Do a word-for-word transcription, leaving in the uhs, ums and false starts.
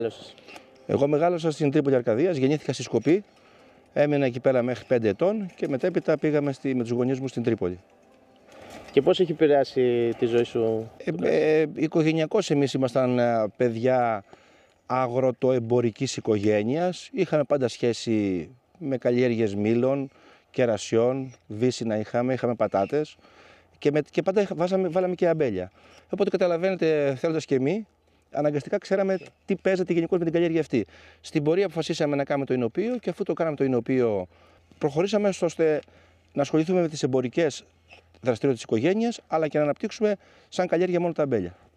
Εγώ μεγάλωσα στην Τρίπολη Αρκαδίας, γεννήθηκα στη Σκοπή, έμεινα εκεί πέρα μέχρι πέντε ετών και μετέπειτα πήγαμε στη, με τους γονείς μου στην Τρίπολη. Και πώς έχει επηρεάσει τη ζωή σου? Ε, ε, οικογενειακώς εμείς ήμασταν παιδιά αγροτοεμπορικής οικογένειας, είχαμε πάντα σχέση με καλλιέργειες μήλων, κερασιών, βύσσινα είχαμε, είχαμε πατάτες και, με, και πάντα βάζαμε, βάλαμε και αμπέλια. Οπότε καταλαβαίνετε, θέλοντας και εμείς, αναγκαστικά ξέραμε τι παίζεται γενικώς με την καλλιέργεια αυτή. Στην πορεία αποφασίσαμε να κάνουμε το εινοποιείο και αφού το κάναμε το εινοποιείο, προχωρήσαμε ώστε να ασχοληθούμε με τις εμπορικές δραστηριότητες της οικογένειας, αλλά και να αναπτύξουμε σαν καλλιέργεια μόνο τα αμπέλια.